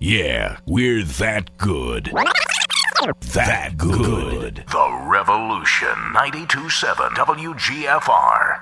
Yeah, we're that good. That good. The Revolution 92.7 WGFR.